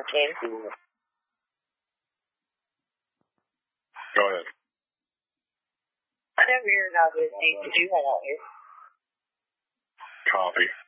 14. Go ahead. I never hear about this. Did you head out here? Copy.